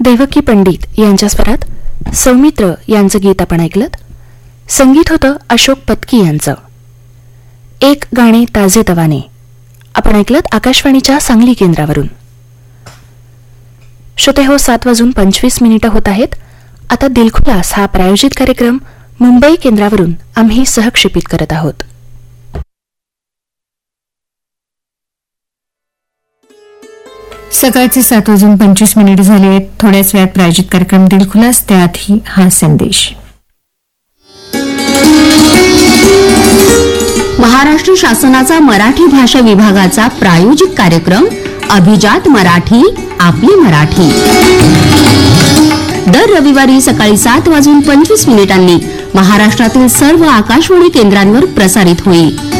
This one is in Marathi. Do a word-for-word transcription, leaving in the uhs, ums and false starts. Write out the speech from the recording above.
देवकी पंडित यांच्या स्वरात सौमित्र यांचं गीत आपण ऐकलं. संगीत होतं अशोक पत्की यांचं. एक गाणे ताजे तवाने आपण ऐकलं आकाशवाणीच्या सांगली केंद्रावरून. श्रोते हो, सात वाजून पंचवीस मिनिटं होत आहेत. आता दिलखुलास हा प्रायोजित कार्यक्रम मुंबई केंद्रावरून आम्ही सहक्षेपित करत आहोत. सकाळचे सात वाजून पंचवीस मिनिट झाले आहेत. थोड्याच वेळात प्रायोजित कार्यक्रम दिलखुलास, त्याआधी हा संदेश. महाराष्ट्र शासनाचा मराठी भाषा विभागाचा प्रायोजित कार्यक्रम अभिजात मराठी, आपली मराठी दर रविवारी सकाळी सात वाजून पंचवीस मिनिटांनी महाराष्ट्रातील सर्व आकाशवाणी केंद्रांवर प्रसारित होईल.